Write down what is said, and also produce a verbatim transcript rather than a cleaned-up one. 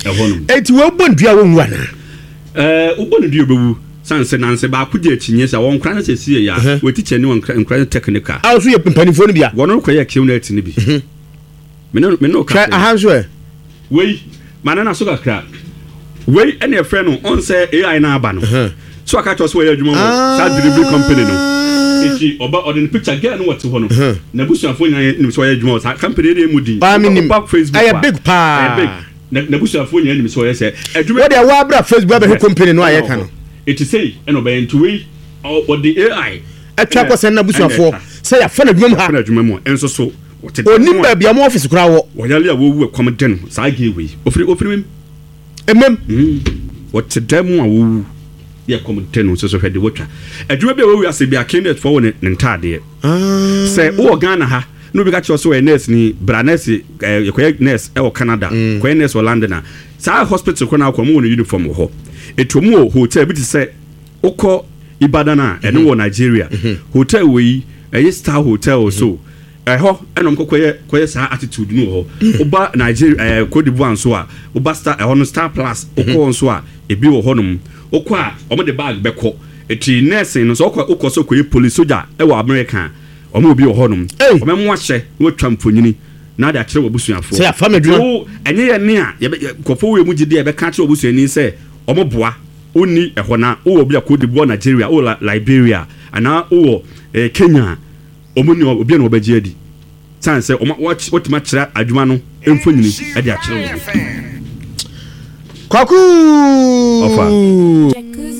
eti wo bondua wo nwana eh wo bondua bewu sanse nanse ba ku je chinye sa won kra na sesi ya we teacher ni won kra technical ah so ye pampanifo no bia wono ko ye kiu na ati ni bi me no me no ka ahanso e we mana na so ka kra we ene frɛ no on say A I na aba no so aka to so we adwuma mo sa delivery company no echi oba odin picture girl no what ho no na busuafo nya ni so we adwuma sa company dey mudi ba Facebook ay big pa big na busuafo nya ni so we say adwuma we dey wa bra Facebook aba company no aye kan it is say eno be into we or the A I atwa ko sen na busuafo say ya fa na adwuma ha na adwuma mo enso so oni ba bia mo office kura wo woyale a wo wu ekwam den sa ge we ofiri ofiri emem what dem a wo ye komten so so hwede wotwa adwuma bi a wo ase bi akenet for ne ntade ah say wo Ghana ha no bi ka cho so nurse ni bra nurse e ko nurse e wo Canada ko nurse wo London sa hospital ko na ko mo no uniform ho etomu hotel bi ti say ukọ Ibadan a ene wo Nigeria hotel we e star hotel so eh ho enom kokoye koye sa attitude no ho oba Nigeria eh Cote d'Ivoire so a oba star eh ho no Star Plus ukọ so a ebi wo honom ukọ a omo de bag beko eti nurse no so ukọ ukọ so koye police soldier e wo America omo obi wo honom omo mo ahye wo twamfonyini na da kire wo busuafo say afa medwuma enye ye ne a kofo we mu gide e be ka kire wo busuani say omo boa oni ehona wo obi a Cote d'Ivoire Nigeria o Liberia ana o eh, Kenya omuni obi na obaji adi san say what what ma kira adwuma no emfonyini e de a kire wo kwaku ofa